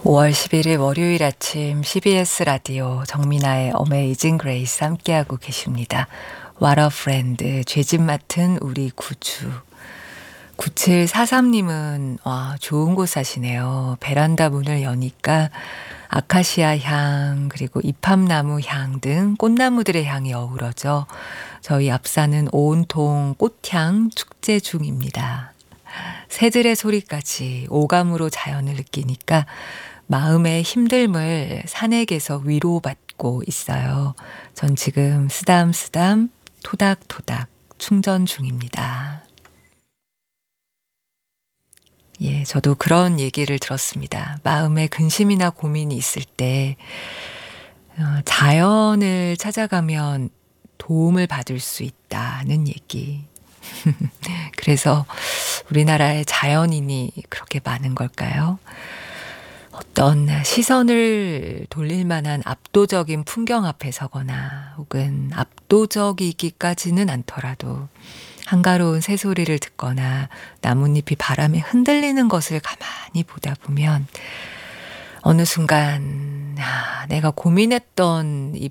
5월 11일 월요일 아침 CBS 라디오 정민아의 어메이징 그레이스 함께하고 계십니다. What a friend, 죄짓 맡은 우리 구주. 9743님은 와, 좋은 곳 사시네요. 베란다 문을 여니까 아카시아 향 그리고 이팝나무 향 등 꽃나무들의 향이 어우러져 저희 앞산은 온통 꽃향 축제 중입니다. 새들의 소리까지 오감으로 자연을 느끼니까 마음의 힘듦을 산액에서 위로받고 있어요. 전 지금 쓰담쓰담 토닥토닥 충전 중입니다. 예, 저도 그런 얘기를 들었습니다. 마음에 근심이나 고민이 있을 때 자연을 찾아가면 도움을 받을 수 있다는 얘기. 그래서 우리나라에 자연인이 그렇게 많은 걸까요? 어떤 시선을 돌릴 만한 압도적인 풍경 앞에 서거나 혹은 압도적이기까지는 않더라도 한가로운 새소리를 듣거나 나뭇잎이 바람에 흔들리는 것을 가만히 보다 보면 어느 순간 내가 고민했던 이